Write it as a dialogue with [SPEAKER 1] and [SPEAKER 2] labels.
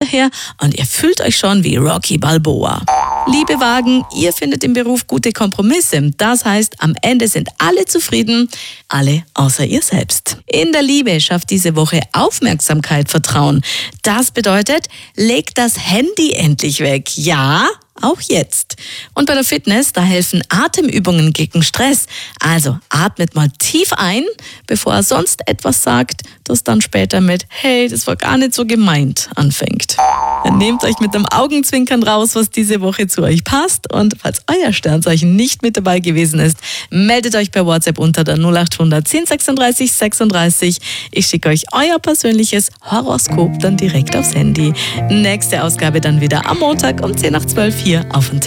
[SPEAKER 1] hinterher und ihr fühlt euch schon wie Rocky Balboa. Liebe Wagen, ihr findet im Beruf gute Kompromisse. Das heißt, am Ende sind alle zufrieden, alle außer ihr selbst. In der Liebe schafft diese Woche Aufmerksamkeit, Vertrauen. Das bedeutet, legt das Handy endlich weg. Ja, auch jetzt. Und bei der Fitness, da helfen Atemübungen gegen Stress. Also atmet mal tief ein, bevor er sonst etwas sagt, das dann später mit "Hey, das war gar nicht so gemeint" anfängt. Nehmt euch mit dem Augenzwinkern raus, was diese Woche zu euch passt. Und falls euer Sternzeichen nicht mit dabei gewesen ist, meldet euch per WhatsApp unter der 0800 1036 36. Ich schicke euch euer persönliches Horoskop dann direkt aufs Handy. Nächste Ausgabe dann wieder am Montag um 10 nach 12 hier auf Antenne.